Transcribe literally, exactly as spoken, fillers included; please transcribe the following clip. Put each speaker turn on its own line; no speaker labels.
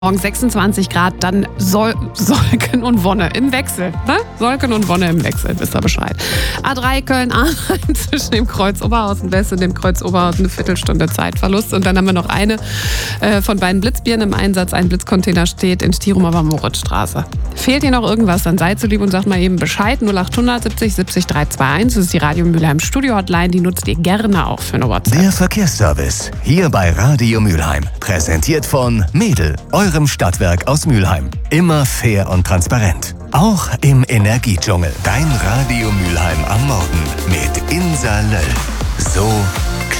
Morgen sechsundzwanzig Grad, dann Sol Solken und Wonne im Wechsel. Ne? Solken und Wonne im Wechsel, wisst ihr Bescheid. A drei Köln-Aachen zwischen dem Kreuz Oberhausen West und dem Kreuz Oberhausen eine Viertelstunde Zeitverlust. Und dann haben wir noch eine äh, von beiden Blitzbieren im Einsatz. Ein Blitzcontainer steht in Stirum aber Moritzstraße. Fehlt dir noch irgendwas, dann seid so lieb und sagt mal eben Bescheid. null achthundert siebzig siebzig dreihunderteinundzwanzig. Das ist die Radio Mülheim Studio Hotline. Die nutzt ihr gerne auch für eine WhatsApp.
Der Verkehrsservice hier bei Radio Mülheim. Präsentiert von Mädel, eurem Stadtwerk aus Mülheim. Immer fair und transparent. Auch im Energiedschungel. Dein Radio Mülheim am Morgen mit Insa Löll. So